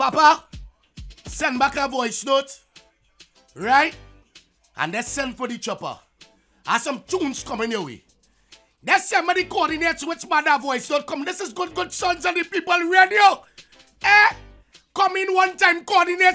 Papa, send back a voice note. Right? And let's send for the chopper. Have some tunes coming your way. Let's send me the coordinates which mother voice note come. This is good sons of the people radio. Come in one time coordinates.